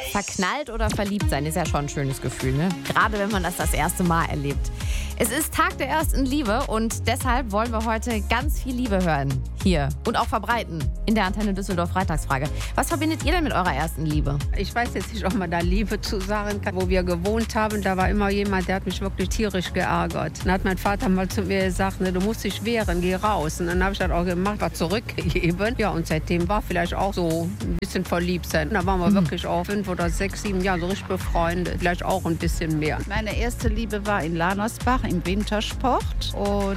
Verknallt oder verliebt sein ist ja schon ein schönes Gefühl, ne? Gerade wenn man das erste Mal erlebt. Es ist Tag der ersten Liebe und deshalb wollen wir heute ganz viel Liebe hören. Hier. Und auch verbreiten. In der Antenne Düsseldorf Freitagsfrage. Was verbindet ihr denn mit eurer ersten Liebe? Ich weiß jetzt nicht, ob man da Liebe zu sagen kann. Wo wir gewohnt haben, da war immer jemand, der hat mich wirklich tierisch geärgert. Dann hat mein Vater mal zu mir gesagt, ne, du musst dich wehren, geh raus. Und dann habe ich das auch gemacht, war zurückgegeben. Ja, und seitdem war vielleicht auch so ein bisschen verliebt sein. Da waren wir wirklich auch 5 oder 6, 7 Jahre so richtig befreundet. Vielleicht auch ein bisschen mehr. Meine erste Liebe war in Lanersbach im Wintersport. Und